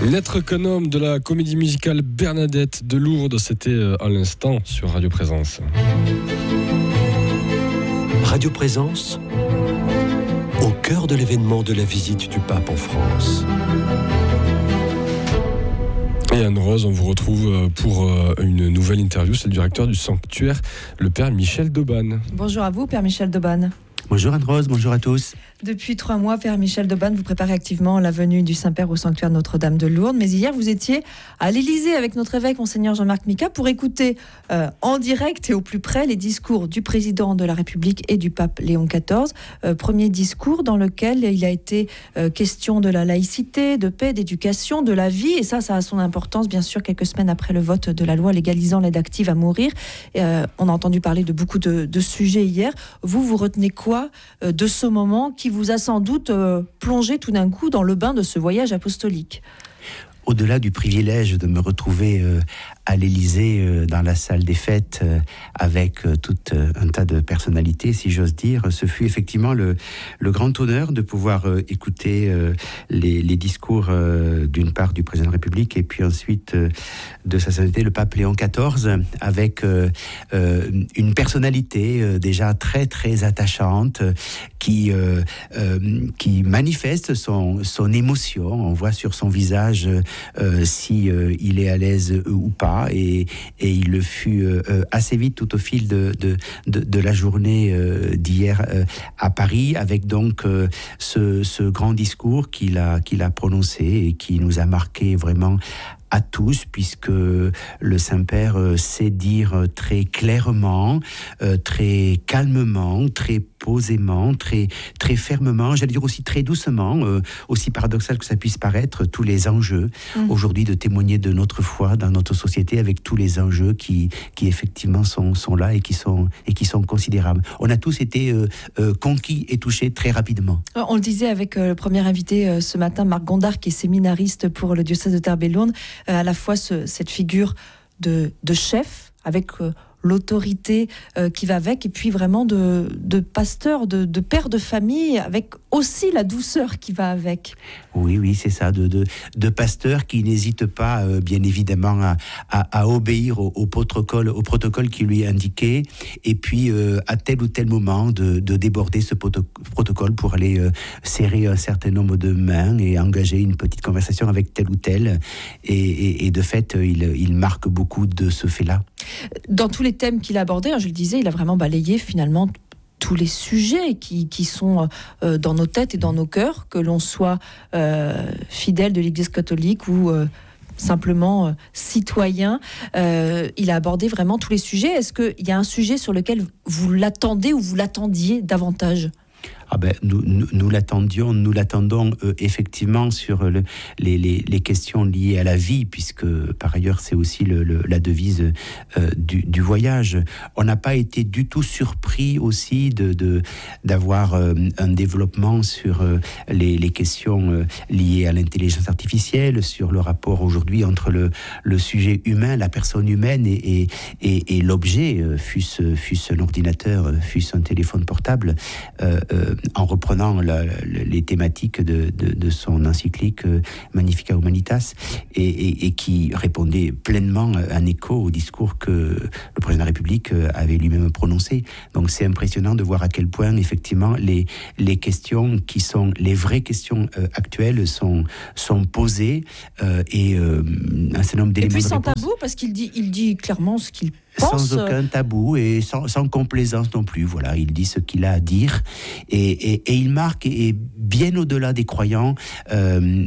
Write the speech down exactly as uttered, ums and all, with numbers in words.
N'être qu'un homme de la comédie musicale Bernadette de Lourdes, c'était à l'instant sur Radio Présence. Radio Présence, au cœur de l'événement de la visite du pape en France. Et Anne-Rose, on vous retrouve pour une nouvelle interview. C'est le directeur du sanctuaire, le père Michel Debanne. Bonjour à vous, père Michel Debanne. Bonjour Anne-Rose, bonjour à tous. Depuis trois mois, père Michel Debanne, vous préparez activement la venue du Saint-Père au sanctuaire Notre-Dame de Lourdes. Mais hier, vous étiez à l'Élysée avec notre évêque, Monseigneur Jean-Marc Mika, pour écouter euh, en direct et au plus près les discours du président de la République et du pape Léon quatorze. Euh, premier discours dans lequel il a été euh, question de la laïcité, de paix, d'éducation, de la vie. Et ça, ça a son importance, bien sûr, quelques semaines après le vote de la loi légalisant l'aide active à mourir. Et, euh, on a entendu parler de beaucoup de, de sujets hier. Vous, vous retenez quoi euh, de ce moment qui vous a sans doute euh, plongé tout d'un coup dans le bain de ce voyage apostolique? Au-delà du privilège de me retrouver euh, à l'Élysée, euh, dans la salle des fêtes, euh, avec euh, tout euh, un tas de personnalités, si j'ose dire, ce fut effectivement le, le grand honneur de pouvoir euh, écouter euh, les, les discours euh, d'une part du président de la République et puis ensuite euh, de sa sainteté le pape Léon quatorze, avec euh, euh, une personnalité euh, déjà très très attachante qui, euh, euh, qui manifeste son, son émotion. On voit sur son visage Euh, si euh, il est à l'aise euh, ou pas, et, et il le fut euh, assez vite tout au fil de, de, de, de la journée euh, d'hier euh, à Paris, avec donc euh, ce, ce grand discours qu'il a, qu'il a prononcé et qui nous a marqué vraiment à tous, puisque le Saint-Père sait dire très clairement, euh, très calmement, très posément, très, très fermement, j'allais dire aussi très doucement, euh, aussi paradoxal que ça puisse paraître, tous les enjeux mmh. aujourd'hui de témoigner de notre foi dans notre société, avec tous les enjeux qui, qui effectivement sont, sont là et qui sont, et qui sont considérables. On a tous été euh, euh, conquis et touchés très rapidement. On le disait avec euh, le premier invité euh, ce matin, Marc Gondard, qui est séminariste pour le diocèse de Tarbes-et-Lourdes, euh, à la fois ce, cette figure de, de chef, avec euh, l'autorité euh, qui va avec, et puis vraiment de, de pasteur, de, de père de famille, avec aussi la douceur qui va avec. Oui, oui, c'est ça, de, de, de pasteur qui n'hésite pas, euh, bien évidemment, à, à, à obéir au, au, protocole, au protocole qui lui est indiqué, et puis euh, à tel ou tel moment de, de déborder ce poto- protocole pour aller euh, serrer un certain nombre de mains et engager une petite conversation avec tel ou tel. Et, et, et de fait, il, il marque beaucoup de ce fait-là. Dans tous les thèmes qu'il a abordés, hein, je le disais, il a vraiment balayé finalement tous les sujets qui, qui sont euh, dans nos têtes et dans nos cœurs, que l'on soit euh, fidèle de l'Église catholique ou euh, simplement euh, citoyen. Euh, il a abordé vraiment tous les sujets. Est-ce qu'il y a un sujet sur lequel vous l'attendez ou vous l'attendiez davantage ? Ah ben, nous, nous, nous l'attendions, nous l'attendons euh, effectivement sur le, les, les, les questions liées à la vie, puisque par ailleurs c'est aussi le, le, la devise euh, du, du voyage. On n'a pas été du tout surpris aussi de, de, d'avoir euh, un développement sur euh, les, les questions euh, liées à l'intelligence artificielle, sur le rapport aujourd'hui entre le, le sujet humain, la personne humaine et, et, et, et l'objet, euh, fût-ce, fût-ce un ordinateur, fût-ce un téléphone portable, euh, euh, en reprenant la, la, les thématiques de, de, de son encyclique euh, Magnificat Humanitas, et, et, et qui répondait pleinement en écho au discours que le président de la République avait lui-même prononcé. Donc c'est impressionnant de voir à quel point effectivement les, les questions qui sont les vraies questions euh, actuelles sont, sont posées euh, et euh, un certain nombre d'éléments de réponse. Et puis sans tabou, parce qu'il dit, il dit clairement ce qu'il pense. Sans aucun tabou et sans, sans complaisance non plus. Voilà, il dit ce qu'il a à dire, et, et, et il marque, et bien au-delà des croyants, euh,